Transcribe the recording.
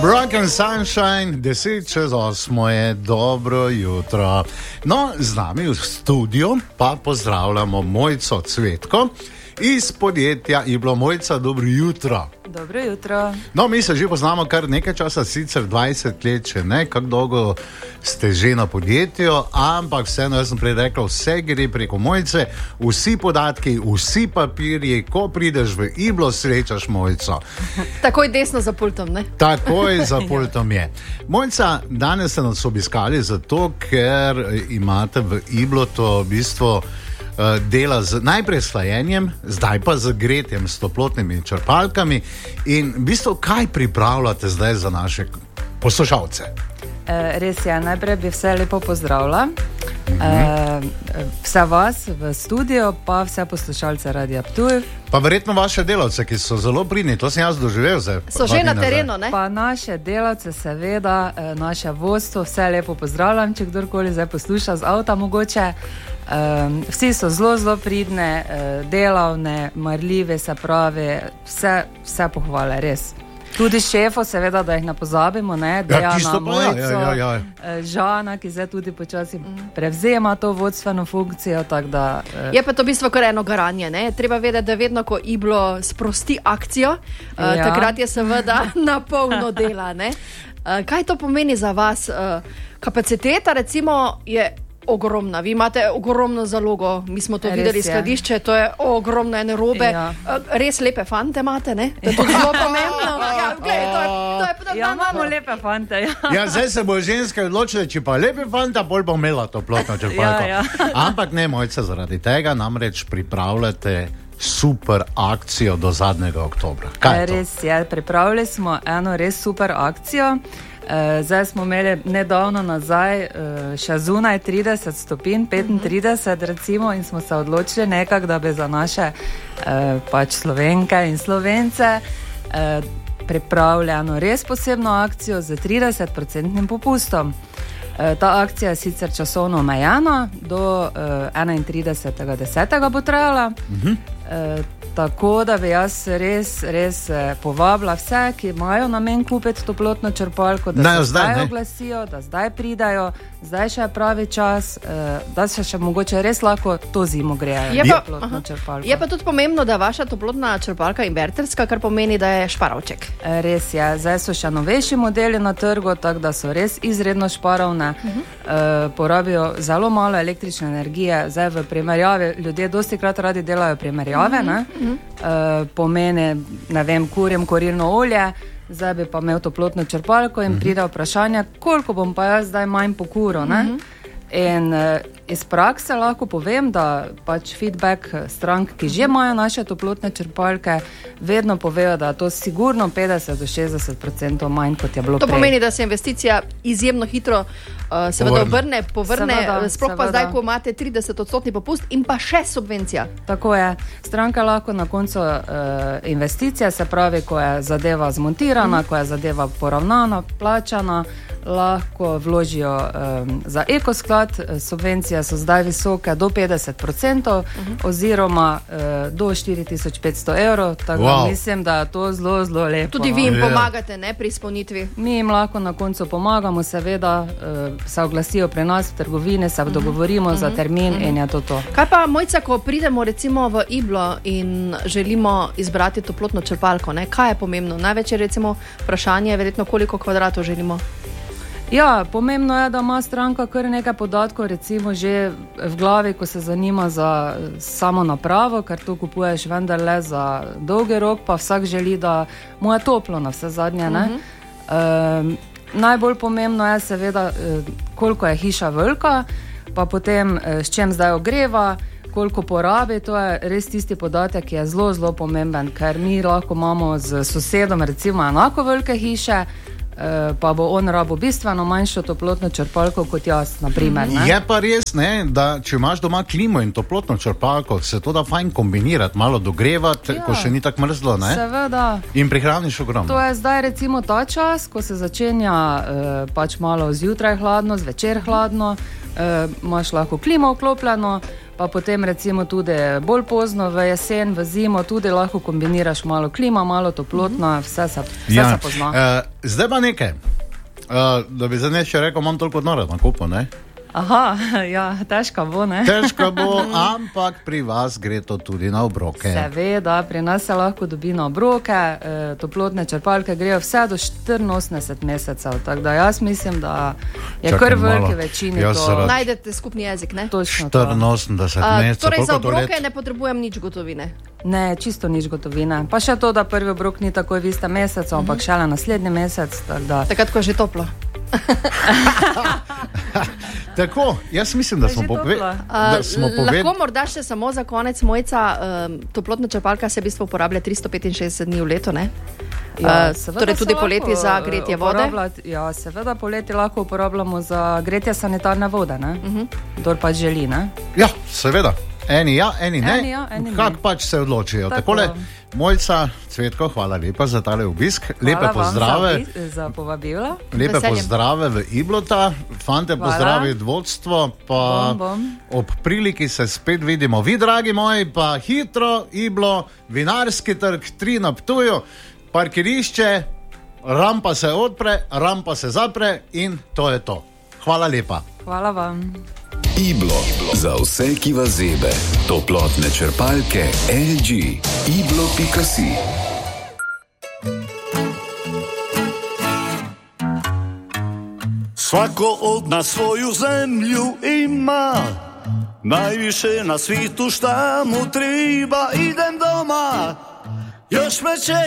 Broken Sunshine, 10:08 je, dobro jutro. No, z nami v studiu pa pozdravljamo Mojco Cvetko iz podjetja Iblo. Mojca, dobro jutro. Dobro jutro. No, mi se že poznamo kar nekaj časa, sicer 20 let, če ne, kako dolgo ste že na podjetju, ampak vseeno, jaz sem prej rekel, vse gre preko Mojce, vsi podatki, vsi papirji, ko prideš v Iblo, srečaš Mojco. Takoj desno za pultom, ne? Takoj za pultom je. Mojca, danes ste nas obiskali zato, ker imate v Iblotu v bistvu dela najprej s hlajenjem, zdaj pa z gretjem, s toplotnimi črpalkami. In v bistvu, kaj pripravljate zdaj za naše poslušalce? Res je, najprej bi vse lepo pozdravila. Vse vas v studiu, pa vse poslušalce Radia Ptuj. Pa verjetno vaše delavce, ki so zelo pridni, to sem jaz doživel zdaj. So že na terenu, ne? Pa naše delavce, seveda, naše vodstvo, vse lepo pozdravljam, če kdorkoli zdaj posluša z avta mogoče. Vsi so zelo, zelo pridne, delavne, marljive, se pravi, vse pohvale, res. Tudi šefo, seveda, da jih ne pozabimo, ne, Dejana, Mojco, Žana, ki zdaj tudi počasi prevzema to vodstveno funkcijo, tako da... Je pa to v bistvu kar eno garanje, ne? Treba vedeti, da vedno, ko Iblo sprosti akcijo, takrat je seveda na polno dela, ne? Kaj to pomeni za vas? Kapaciteta, recimo, je ogromna. Vi imate ogromno zalogo, mi smo to videli skladišče, to je ogromno ene robe. Ja. Res lepe fante imate, ne? To je zelo pomembno. Imamo lepe fante. Ja, zdaj se bo ženske odločile, če pa lepe fanta, bolj bo imela toplotno črpalko. Ampak ne, Mojca, zaradi tega namreč pripravljate super akcijo do zadnjega oktobra. Kaj je to? Res je, pripravili smo eno res super akcijo. Zdaj smo imeli nedavno nazaj še zunaj 30 stopinj, 35 recimo, in smo se odločili nekako, da bi za naše pač Slovenke in Slovence pripravljeno res posebno akcijo z 30% popustom. Ta akcija je sicer časovno omejena, do 31.10. bo trajala. Tako da bi jaz res povabila vse, ki imajo namen kupiti toplotno črpalko, da se zdaj oglasijo, da zdaj pridajo, zdaj še je pravi čas, da se še mogoče res lahko to zimo grejo toplotno črpalko. Je pa tudi pomembno, da je vaša toplotna črpalka inverterska, kar pomeni, da je šparovček. Res je, zdaj so še novejši modeli na trgu, tako da so res izredno šparovne, porabijo zelo malo električne energije, zdaj v primerjavi, ljudje dostikrat radi delajo primerjave, ne? Pomeni, ne vem, kurjem kurilno olje, zdaj bi pa imel toplotno črpalko in pride vprašanje, koliko bom pa jaz zdaj manj pokuril, ne? In iz prakse lahko povem, da pač feedback strank, ki že imajo naše toplotne črpalke, vedno povejo, da je to sigurno 50 do 60% manj, kot je bilo prej. To pomeni, da se investicija izjemno hitro povrne, sploh pa zdaj, ko imate 30% popust in pa še subvencija. Tako je. Stranka lahko na koncu investicija, se pravi, ko je zadeva zmontirana, ko je zadeva poravnana, plačana, lahko vložijo za ekosklad. Subvencije so zdaj visoke do 50%, oziroma do 4500 evrov, tako mislim, da je to zelo, zelo lepo. Tudi vi jim pomagate, ne, pri izpolnitvi? Mi jim lahko na koncu pomagamo, seveda se oglasijo pri nas v trgovini, se dogovorimo za termin in je to. Kaj pa, Mojca, ko pridemo recimo v Iblo in želimo izbrati toplotno črpalko, ne? Kaj je pomembno? Največje recimo vprašanje je verjetno, koliko kvadratov želimo. Ja, pomembno je, da ima stranka kar nekaj podatkov, recimo že v glavi, ko se zanima za samo napravo, ker to kupuješ vendarle za dolgi rok, pa vsak želi, da mu je toplo na vse zadnje, ne? Najbolj pomembno je seveda, koliko je hiša velika, pa potem s čem zdaj ogreva, koliko porabi, to je res tisti podatek, ki je zelo, zelo pomemben, ker mi lahko imamo z sosedom recimo enako velike hiše, pa bo on rabo bistveno manjšo toplotno črpalko kot jaz, na primer. Je pa res, ne, da če imaš doma klimo in toplotno črpalko, se to da fajn kombinirati, malo dogrevati, ko še ni tako mrzlo, ne? Seveda. In prihraniš ogromno. To je zdaj recimo ta čas, ko se začenja pač malo zjutraj hladno, zvečer hladno, imaš lahko klimo vklopljeno, pa potem recimo tudi bolj pozno v jesen, v zimo tudi lahko kombiniraš malo klima, malo toplotno, vse se pozna. Zdaj pa nekaj, da bi za nekaj rekel, imam toliko denarja na kupu, ne? Aha, ja, težko bo, ne? Težko bo, ampak pri vas gre to tudi na obroke. Seveda, pri nas se lahko dobi na obroke, toplotne črpalke grejo vse do 84 mesecev, tako da jaz mislim, da je kar veliki večini to. Najdete skupni jezik, ne? Točno 84 mesecev. Torej za obroke ne potrebujem nič gotovine? Ne, čisto nič gotovine. Pa še to, da prvi obrok ni takoj v istem mesecu, ampak šele naslednji mesec. Takrat, ko je že toplo. Tako, jaz mislim, da smo povedali. Lahko morda še samo za konec, Mojca, toplotna črpalka se v bistvu uporablja 365 dni v letu, ne? Ja, torej tudi poleti za gretje vode? Ja, seveda poleti lahko uporabljamo za gretje sanitarne vode, ne? Kdor pa želi, ne? Ja, seveda. Eni ja, eni ne. Kak pač se odločijo. Takole, Mojca, Cvetko, hvala lepa za tale obisk. Lepe pozdrave. Za povabilo. Lepe pozdrave v Iblota. Fante, pozdravi vodstvo. Pa ob priliki se spet vidimo. Vi, dragi moji, pa hitro Iblo, vinarski trg, 3 na Ptuju, parkirišče, rampa se odpre, rampa se zapre in to je to. Hvala lepa. Hvala vam. Iblo, za vse, ki vas zebe. Toplotne črpalke LG. Iblo.si. Svako od nas svoju zemlju ima, najviše na svijetu šta mu treba, idem doma, još me čeka.